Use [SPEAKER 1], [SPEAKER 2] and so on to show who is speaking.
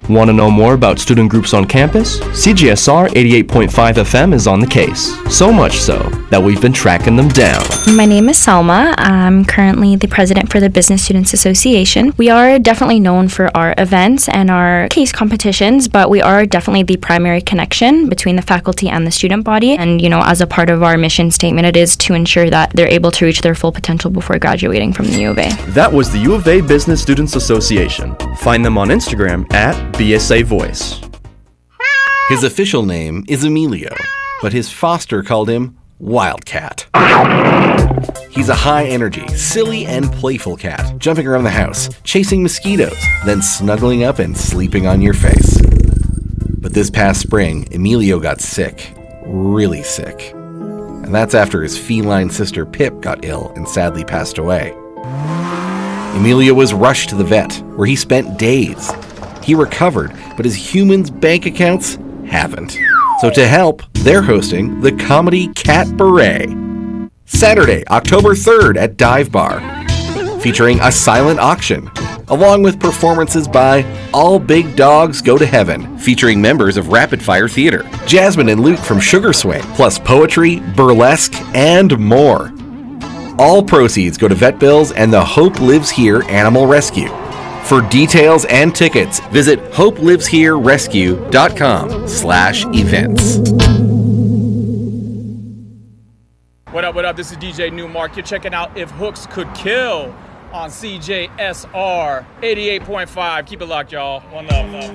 [SPEAKER 1] Want to know more about student groups on campus? CJSR 88.5 FM is on the case. So much so that we've been tracking them down.
[SPEAKER 2] My name is Selma. I'm currently the president for the Business Students Association. We are definitely known for our events and our case competitions, but we are definitely the primary connection between the faculty and the student body. And, as a part of our mission statement, it is to ensure that they're able to reach their full potential before graduating from the U of A.
[SPEAKER 1] That was the U of A Business Students Association. Find them on Instagram at BSA Voice.
[SPEAKER 3] His official name is Emilio, but his foster called him Wildcat. He's a high-energy, silly, and playful cat, jumping around the house, chasing mosquitoes, then snuggling up and sleeping on your face. But this past spring, Emilio got sick, really sick. And that's after his feline sister Pip got ill and sadly passed away. Emilio was rushed to the vet, where he spent days. He recovered, but his humans' bank accounts haven't. So to help, they're hosting the Comedy Cat Beret. Saturday, October 3rd at Dive Bar, featuring a silent auction, along with performances by All Big Dogs Go to Heaven, featuring members of Rapid Fire Theater, Jasmine and Luke from Sugar Swing, plus poetry, burlesque, and more. All proceeds go to vet bills and the Hope Lives Here Animal Rescue. For details and tickets, visit hopeliveshererescue.com/events.
[SPEAKER 4] What up? This is DJ Newmark. You're checking out If Hooks Could Kill on CJSR 88.5. Keep it locked, y'all. One love.